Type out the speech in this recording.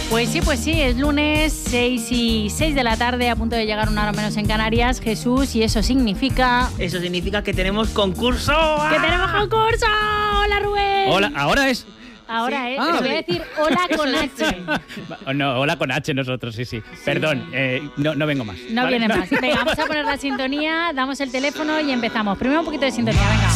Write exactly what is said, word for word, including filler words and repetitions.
Pues sí, pues sí, es lunes, seis y seis de la tarde, a punto de llegar una hora menos en Canarias, Jesús, y eso significa... Eso significa que tenemos concurso. ¡Que tenemos concurso! ¡Hola, Rubén! Hola, ¿ahora es? Ahora Sí. es, Ah, te voy a decir hola con H. No, hola con H nosotros, sí, sí. Perdón, eh, no, no vengo más. No ¿vale? viene más. Venga, vamos a poner la sintonía, damos el teléfono y empezamos. Primero un poquito de sintonía, venga.